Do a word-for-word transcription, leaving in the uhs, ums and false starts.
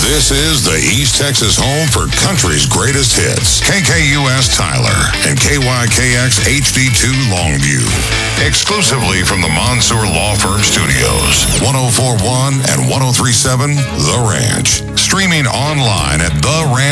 This is the East Texas home for country's greatest hits. K K U S Tyler and K Y K X H D two Longview. Exclusively from the Mansour Law Firm Studios. one oh four point one and one oh three point seven The Ranch. Streaming online at the ranch